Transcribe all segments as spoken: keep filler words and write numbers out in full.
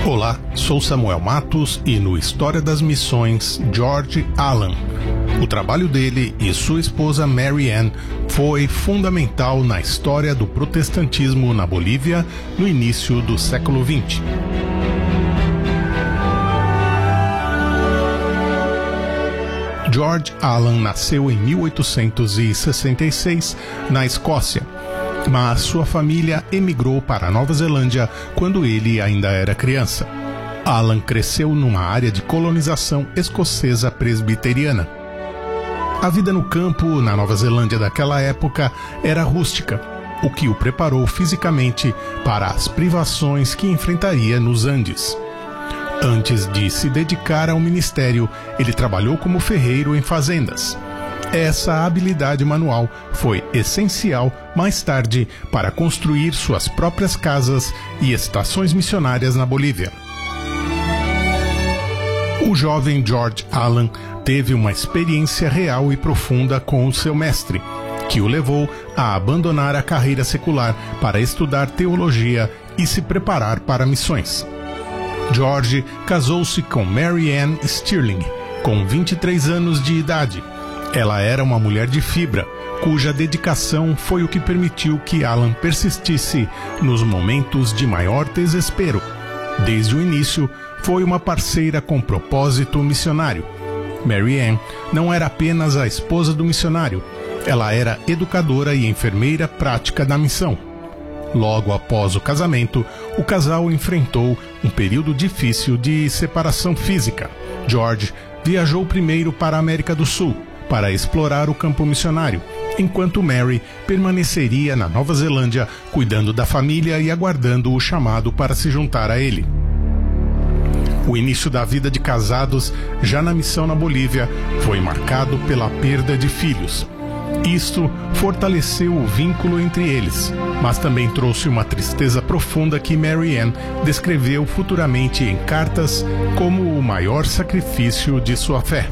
Olá, sou Samuel Matos e no História das Missões, George Allen. O trabalho dele e sua esposa Mary Ann foi fundamental na história do protestantismo na Bolívia no início do século vinte. George Allen nasceu em mil oitocentos e sessenta e seis na Escócia, mas sua família emigrou para a Nova Zelândia quando ele ainda era criança. Allen cresceu numa área de colonização escocesa presbiteriana. A vida no campo na Nova Zelândia daquela época era rústica, o que o preparou fisicamente para as privações que enfrentaria nos Andes. Antes de se dedicar ao ministério, ele trabalhou como ferreiro em fazendas. Essa habilidade manual foi essencial mais tarde para construir suas próprias casas e estações missionárias na Bolívia. O jovem George Allen teve uma experiência real e profunda com o seu mestre, que o levou a abandonar a carreira secular para estudar teologia e se preparar para missões. George casou-se com Mary Ann Stirling, com vinte e três anos de idade. Ela era uma mulher de fibra, cuja dedicação foi o que permitiu que Allen persistisse nos momentos de maior desespero. Desde o início, foi uma parceira com propósito missionário. Mary Ann não era apenas a esposa do missionário, ela era educadora e enfermeira prática da missão. Logo após o casamento, o casal enfrentou um período difícil de separação física. George viajou primeiro para a América do Sul para explorar o campo missionário, enquanto Mary permaneceria na Nova Zelândia, cuidando da família e aguardando o chamado para se juntar a ele. O início da vida de casados, já na missão na Bolívia, foi marcado pela perda de filhos. Isto fortaleceu o vínculo entre eles, mas também trouxe uma tristeza profunda que Mary Ann descreveu futuramente em cartas como o maior sacrifício de sua fé.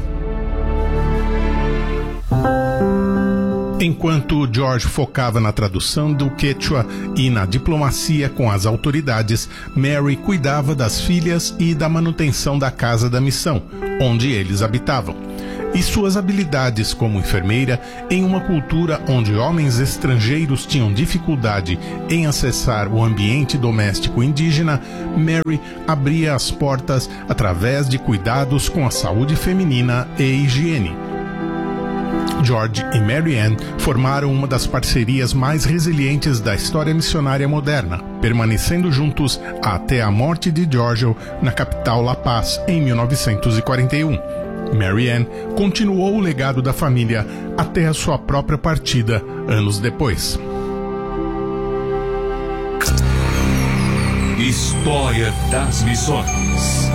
Enquanto George focava na tradução do Quechua e na diplomacia com as autoridades, Mary cuidava das filhas e da manutenção da casa da missão, onde eles habitavam. E suas habilidades como enfermeira, em uma cultura onde homens estrangeiros tinham dificuldade em acessar o ambiente doméstico indígena, Mary abria as portas através de cuidados com a saúde feminina e higiene. George e Mary Ann formaram uma das parcerias mais resilientes da história missionária moderna, permanecendo juntos até a morte de George na capital La Paz em mil novecentos e quarenta e um. Mary Ann continuou o legado da família até a sua própria partida anos depois. História das Missões.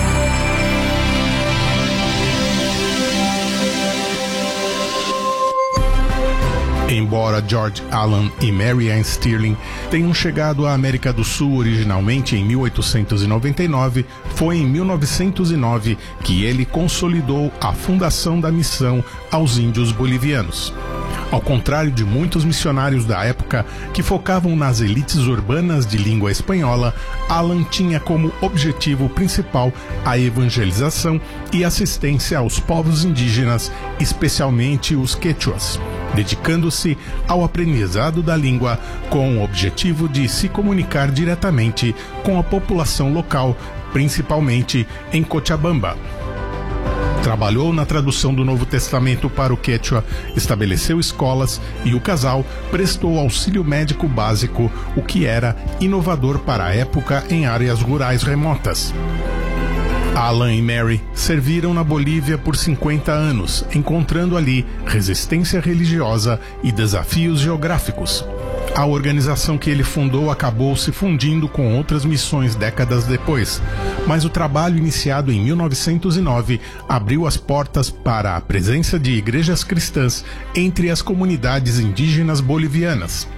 Embora George Allen e Mary Ann Stirling tenham chegado à América do Sul originalmente em mil oitocentos e noventa e nove, foi em mil novecentos e nove que ele consolidou a fundação da missão aos índios bolivianos. Ao contrário de muitos missionários da época que focavam nas elites urbanas de língua espanhola, Allen tinha como objetivo principal a evangelização e assistência aos povos indígenas, especialmente os quechuas, dedicando-se ao aprendizado da língua com o objetivo de se comunicar diretamente com a população local, principalmente em Cochabamba. Trabalhou na tradução do Novo Testamento para o Quechua, estabeleceu escolas e o casal prestou auxílio médico básico, o que era inovador para a época em áreas rurais remotas. Allen e Mary serviram na Bolívia por cinquenta anos, encontrando ali resistência religiosa e desafios geográficos. A organização que ele fundou acabou se fundindo com outras missões décadas depois, mas o trabalho iniciado em mil novecentos e nove abriu as portas para a presença de igrejas cristãs entre as comunidades indígenas bolivianas.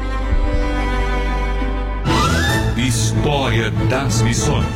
História das Missões.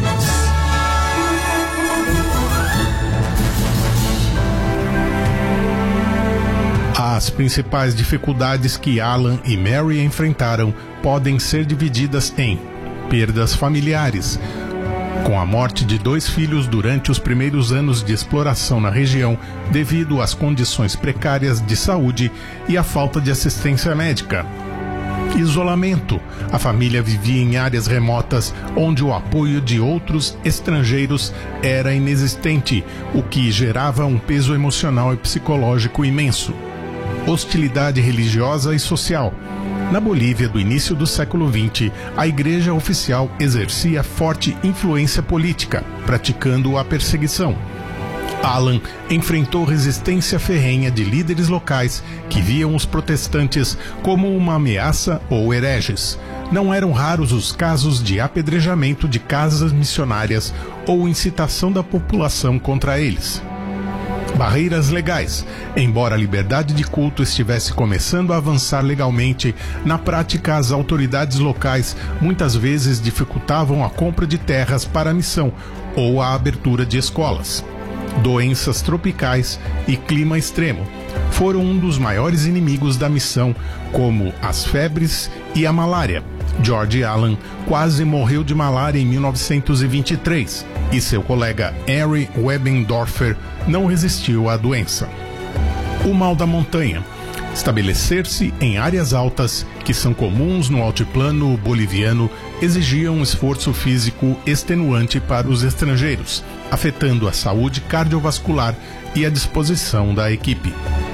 As principais dificuldades que Allen e Mary enfrentaram podem ser divididas em perdas familiares. Com a morte de dois filhos durante os primeiros anos de exploração na região, devido às condições precárias de saúde e à falta de assistência médica. Isolamento. A família vivia em áreas remotas onde o apoio de outros estrangeiros era inexistente, o que gerava um peso emocional e psicológico imenso. Hostilidade religiosa e social. Na Bolívia do início do século vinte, a igreja oficial exercia forte influência política, praticando a perseguição. Alan enfrentou resistência ferrenha de líderes locais que viam os protestantes como uma ameaça ou hereges. Não eram raros os casos de apedrejamento de casas missionárias ou incitação da população contra eles. Barreiras legais. Embora a liberdade de culto estivesse começando a avançar legalmente, na prática as autoridades locais muitas vezes dificultavam a compra de terras para a missão ou a abertura de escolas. Doenças tropicais e clima extremo foram um dos maiores inimigos da missão, como as febres e a malária. George Allen quase morreu de malária em mil novecentos e vinte e três e seu colega Henry Webendorfer não resistiu à doença. O mal da montanha. Estabelecer-se em áreas altas, que são comuns no altiplano boliviano, exigia um esforço físico extenuante para os estrangeiros, afetando a saúde cardiovascular e a disposição da equipe.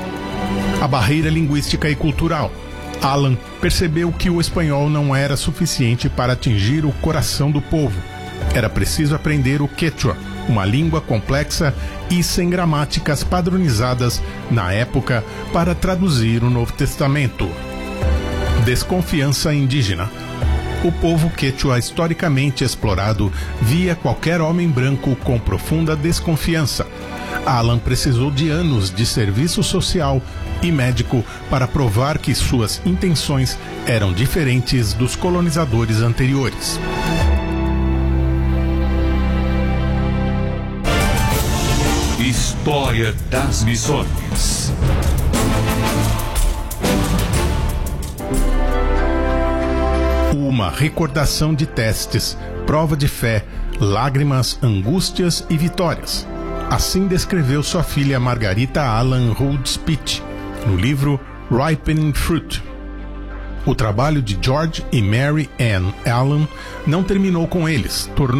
A barreira linguística e cultural. Alan percebeu que o espanhol não era suficiente para atingir o coração do povo. Era preciso aprender o quechua, uma língua complexa e sem gramáticas padronizadas na época para traduzir o Novo Testamento. Desconfiança indígena. O povo quechua historicamente explorado via qualquer homem branco com profunda desconfiança. Alan precisou de anos de serviço social e médico para provar que suas intenções eram diferentes dos colonizadores anteriores. História das Missões. Uma recordação de testes, prova de fé, lágrimas, angústias e vitórias. Assim descreveu sua filha Margarita Allan Rhodes Pitt, no livro Ripening Fruit. O trabalho de George e Mary Ann Allan não terminou com eles, tornou